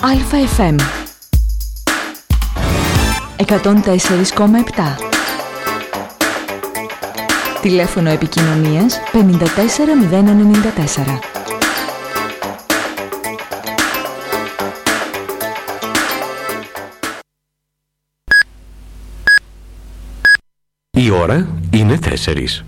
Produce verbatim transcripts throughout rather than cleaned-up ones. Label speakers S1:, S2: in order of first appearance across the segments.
S1: Αλφα εφ εμ εκατόν τέσσερα κόμμα επτά. Τηλέφωνο επικοινωνίας πενήντα τέσσερα μηδέν ενενήντα τέσσερα.
S2: Η ώρα είναι τέσσερις.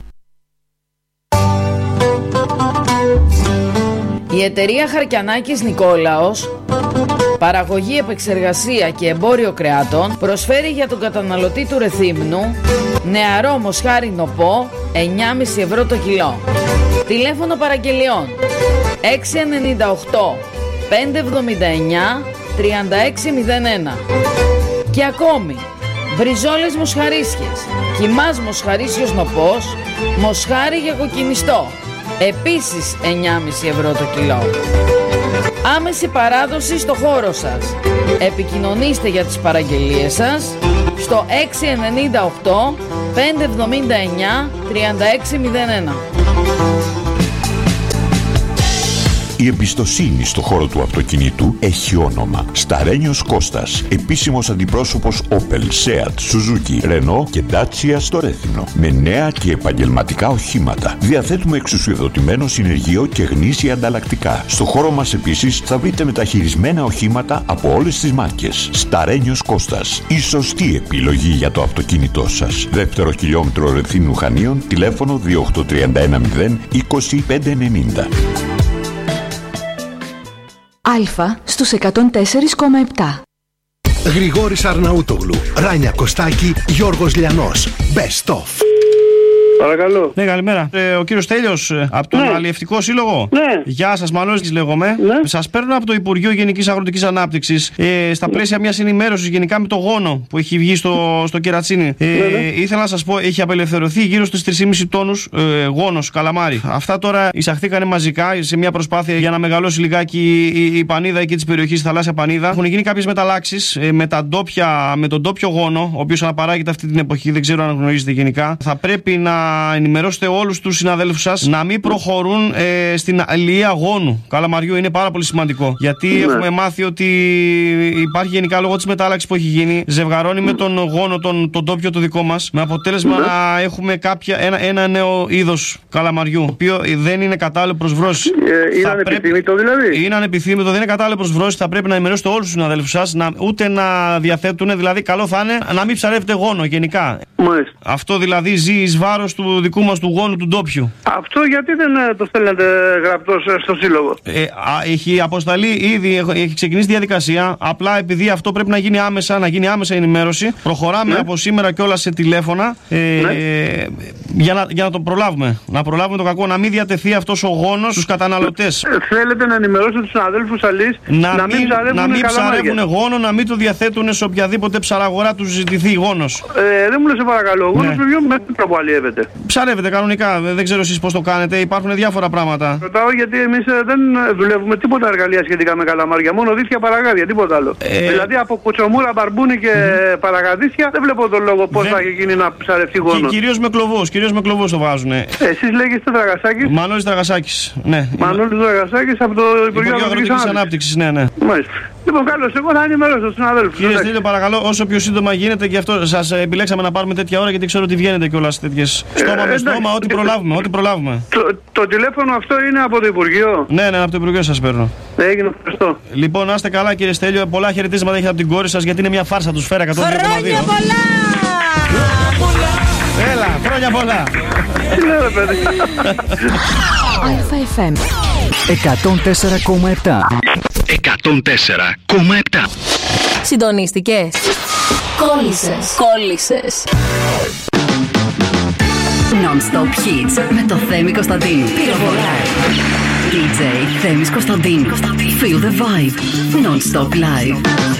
S3: Η εταιρεία Χαρκιανάκης Νικόλαος, παραγωγή, επεξεργασία και εμπόριο κρεάτων, προσφέρει για τον καταναλωτή του Ρεθύμνου νεαρό μοσχάρι νοπό εννιά κόμμα πέντε ευρώ το κιλό. Τηλέφωνο παραγγελιών έξι εννιά οκτώ πέντε εβδομήντα εννιά τριάντα έξι μηδέν ένα. Και ακόμη μπριζόλες μοσχαρίσιες, κιμάς μοσχαρίσιος νοπός, μοσχάρι για κοκκινιστό, επίσης εννιά κόμμα πέντε ευρώ το κιλό. Άμεση παράδοση στο χώρο σας. Επικοινωνήστε για τις παραγγελίες σας στο έξι εννιά οκτώ πέντε εβδομήντα εννιά τριάντα έξι μηδέν ένα.
S4: Η εμπιστοσύνη στο χώρο του αυτοκινήτου έχει όνομα. Σταρένιος Κώστας, επίσημος αντιπρόσωπος Opel, Seat, Suzuki, Renault και Dacia στο Ρέθυμνο. Με νέα και επαγγελματικά οχήματα. Διαθέτουμε εξουσιοδοτημένο συνεργείο και γνήσια ανταλλακτικά. Στο χώρο μας επίσης θα βρείτε μεταχειρισμένα οχήματα από όλες τις μάρκες. Σταρένιος Κώστας, η σωστή επιλογή για το αυτοκίνητό σας. Δεύτερο χιλιόμετρο Ρεθύμνου Χανίων, τηλέφωνο δύο οκτώ τρία ένα μηδέν είκοσι πέντε ενενήντα.
S1: Αλφα στους εκατόν τέσσερα κόμμα επτά.
S5: Γρηγόρης Αρναούτογλου, Ράνια Κωστάκη, Γιώργος Λιανός. Best of.
S6: Παρακαλώ.
S7: Ναι, καλημέρα. Ε, ο κύριος Τέλειος από τον
S6: ναι.
S7: Αλλιευτικό Σύλλογο.
S6: Ναι.
S7: Γεια σας, Μανώλης λέγομαι.
S6: Ναι.
S7: Σας παίρνω από το Υπουργείο Γενικής Αγροτικής Ανάπτυξης ε, στα πλαίσια μιας ενημέρωσης γενικά με το γόνο που έχει βγει στο, στο Κερατσίνι. Ε, ναι, ναι. Ήθελα να σας πω, έχει απελευθερωθεί γύρω στους τρεις κόμμα πέντε τόνους ε, γόνος καλαμάρι. Αυτά τώρα εισαχθήκανε μαζικά σε μια προσπάθεια για να μεγαλώσει λιγάκι η, η πανίδα εκεί της περιοχής, η θαλάσσια πανίδα. Έχουν γίνει κάποιες μεταλλάξεις ε, με, με τον ντόπιο γόνο, ο οποίος αναπαράγεται αυτή την εποχή, δεν ξέρω αν γνωρίζετε γενικά. Θα πρέπει να ενημερώσετε όλους τους συναδέλφους σας να μην προχωρούν ε, στην αλληλεία γόνου καλαμαριού. Είναι πάρα πολύ σημαντικό. Γιατί ναι. έχουμε μάθει ότι υπάρχει γενικά λόγω της μετάλλαξης που έχει γίνει, ζευγαρώνει με τον γόνο τον, τον τόπιο το δικό μας, με αποτέλεσμα ναι. να έχουμε κάποια, ένα, ένα νέο είδος καλαμαριού, το οποίο δεν είναι κατάλληλο προς βρόση.
S6: Ε, είναι ανεπιθύμητο δηλαδή.
S7: Είναι ανεπιθύμητο, δεν είναι κατάλληλο προς βρόση. Θα πρέπει να ενημερώσετε όλους τους συναδέλφους σας, να, ούτε να διαθέτουν, δηλαδή καλό θα είναι να μην ψαρεύετε γόνο γενικά.
S6: Μάλιστα.
S7: Αυτό δηλαδή ζει εις βάρος του δικού μας του γόνου του ντόπιου.
S6: Αυτό γιατί δεν το στέλνετε γραπτός στο Σύλλογο?
S7: Ε, α, έχει αποσταλεί ήδη, έχει ξεκινήσει διαδικασία. Απλά επειδή αυτό πρέπει να γίνει άμεσα, να γίνει άμεσα ενημέρωση, προχωράμε ναι. από σήμερα κιόλας σε τηλέφωνα ε, ναι. ε, για, να, για να το προλάβουμε. Να προλάβουμε το κακό, να μην διατεθεί αυτός ο γόνος στους καταναλωτές.
S6: Ε, θέλετε να ενημερώσετε τους συναδέλφους αλείς
S7: να,
S6: να μην ψαρεύουν,
S7: να μην ψαρεύουν γόνο, να μην το διαθέτουν σε οποιαδήποτε ψαραγορά τους ζητηθεί γόνος.
S6: Ε, δεν μου λες, σε παρακαλώ, γόνος
S7: ναι.
S6: με ποιο μέτρο αλλιεύεται?
S7: Ψαρεύεται κανονικά, δεν ξέρω εσείς πώς το κάνετε, υπάρχουν διάφορα πράγματα.
S6: Ρωτάω γιατί εμείς δεν δουλεύουμε τίποτα εργαλεία σχετικά με καλαμάρια, μόνο δίθια παραγάδια, τίποτα άλλο. Ε... Δηλαδή από κοτσομούρα, μπαρμπούνι και mm. παραγαδίσια δεν βλέπω τον λόγο πώς δεν... θα γίνει να ψαρευτεί γόνος.
S7: Και κυρίως με κλωβούς, κυρίως με κλωβούς το βάζουν.
S6: Εσείς λέγεστε Δραγασάκης?
S7: Μανώλης Δραγασάκης, ναι.
S6: Μανώλης Δραγασάκης από το Υπουργείο
S7: Αγροτικής Ανάπτυξης, ναι, ναι.
S6: Μάλιστα. Λοιπόν, καλώς, εγώ θα ενημερώσω τους συναδέλφους.
S7: Κύριε Στέλιο, παρακαλώ, όσο πιο σύντομα γίνεται, και αυτό σας επιλέξαμε να πάρουμε τέτοια ώρα, γιατί ξέρω ότι βγαίνετε κιόλας τέτοιες. Στόμα ε, με στόμα, ό,τι προλάβουμε, ό,τι προλάβουμε.
S6: Το, το τηλέφωνο αυτό είναι από το Υπουργείο?
S7: Ναι, ναι, από το Υπουργείο σας παίρνω.
S6: Έγινε, ευχαριστώ.
S7: Λοιπόν, να είστε καλά, κύριε Στέλιο. Πολλά χαιρετίσματα έχετε από την κόρη σας, γιατί είναι μια φάρσα, τους φέρα εκατόν δύο κόμμα δύο.
S3: Χρόνια πολλά!
S7: Έλα, χρόνια πολλά!
S6: Τι λέω, παιδί?
S1: Αλφα εφ εμ
S2: εκατόν τέσσερα κόμμα επτά. εκατόν τέσσερα κόμμα επτά.
S1: Συντονίστηκες? Κόλλησες. Κόλλησες.
S8: Non-stop hits με το Θέμη Κωνσταντίνου. Πυροβολάει. ντι τζέι Θέμης Κωνσταντίνου. Feel the vibe. Non-stop live.